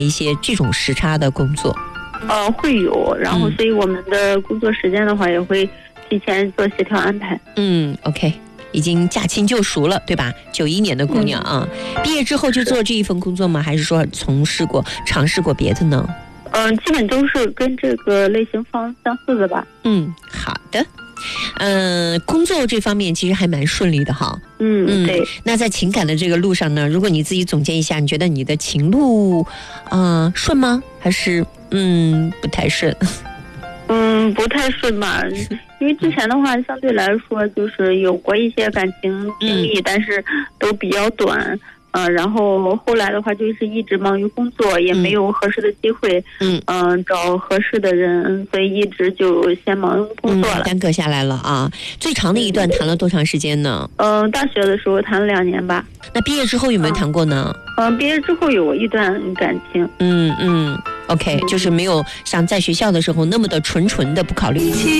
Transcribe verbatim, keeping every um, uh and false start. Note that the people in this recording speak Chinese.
一些这种时差的工作？ 呃，会有，然后所以我们的工作时间的话，也会提前做协调安排。 嗯 ，OK。已经驾轻就熟了，对吧？九一年的姑娘啊，嗯、毕业之后就做这一份工作吗？还是说从事过、尝试过别的呢？ 嗯、呃，基本都是跟这个类型方相似的吧。 嗯，好的。嗯、呃，工作这方面其实还蛮顺利的哈。 嗯嗯，对。 那在情感的这个路上呢，如果你自己总结一下，你觉得你的情路，啊、呃、顺吗？还是嗯不太顺？ 嗯，不太顺吧，因为之前的话，相对来说就是有过一些感情经历，嗯、但是都比较短。呃，然后后来的话，就是一直忙于工作，也没有合适的机会，嗯，嗯、呃，找合适的人，所以一直就先忙于工作了， 嗯、耽搁下来了啊。最长的一段谈了多长时间呢？ 嗯、呃，大学的时候谈了两年吧。 那毕业之后有没有谈过呢？ 嗯、呃，毕业之后有过一段感情。 嗯嗯 ，OK，、嗯、就是没有像在学校的时候那么的纯纯的不考虑。